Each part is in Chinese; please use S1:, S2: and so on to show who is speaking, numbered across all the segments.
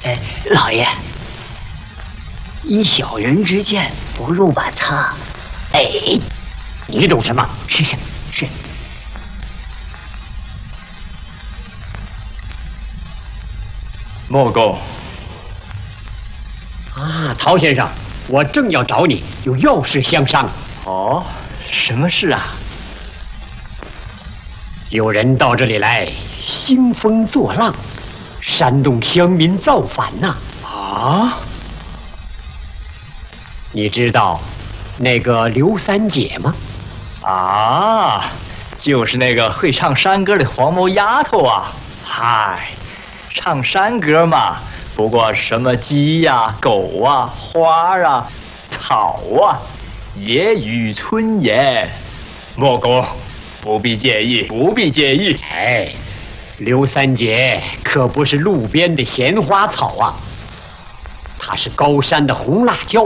S1: 老爷，以小人之见，不如把他……
S2: 你懂什么？
S1: 是。
S3: 莫公。
S2: 啊，陶先生，我正要找你，有要事相商。
S3: 哦，什么事啊？
S2: 有人到这里来兴风作浪，煽动乡民造反呐！
S3: 啊？
S2: 你知道那个刘三姐吗？
S3: 啊，就是那个会唱山歌的黄毛丫头啊！嗨，唱山歌嘛，不过什么鸡呀、狗啊、花啊、草啊，野语村言。莫公，不必介意，不必介意。
S2: 刘三姐可不是路边的闲花草啊，她是高山的红辣椒。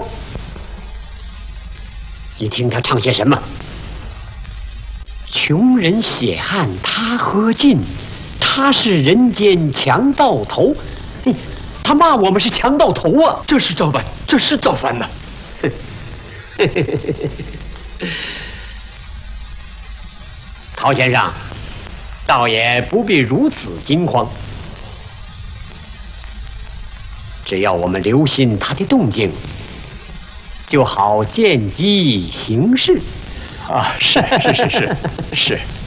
S2: 你听她唱些什么？穷人血汗他喝尽，他是人间强盗头。他骂我们是强盗头啊！
S3: 这是造反，这是造反呐！
S2: 陶先生，倒也不必如此惊慌，只要我们留心他的动静，就好见机行事。
S3: 啊，是。